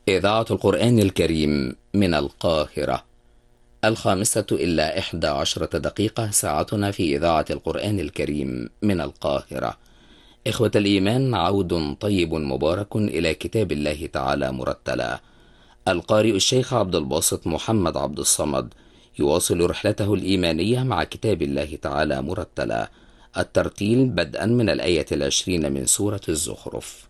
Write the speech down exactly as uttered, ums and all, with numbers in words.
إذاعة القرآن الكريم من القاهرة. الخامسة إلا إحدى عشرة دقيقة ساعتنا في إذاعة القرآن الكريم من القاهرة. إخوة الإيمان، عود طيب مبارك إلى كتاب الله تعالى مرتلا. القارئ الشيخ عبد الباسط محمد عبد الصمد يواصل رحلته الإيمانية مع كتاب الله تعالى مرتلا، الترتيل بدءا من الآية العشرين من سورة الزخرف.